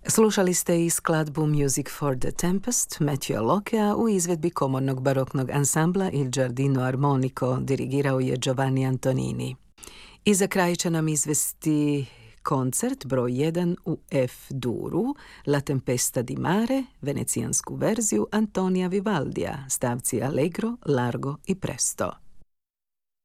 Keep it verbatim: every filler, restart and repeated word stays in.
Slušali ste i skladbu Music for the Tempest Matthew Lockea u izvedbi komornog baroknog ansambla Il Giardino Armonico, dirigirao je Giovanni Antonini. I za kraj će nam izvesti koncert broj jedan u F-duru, La Tempesta di Mare, venecijansku verziju Antonija Vivaldija, stavci Allegro, Largo i Presto.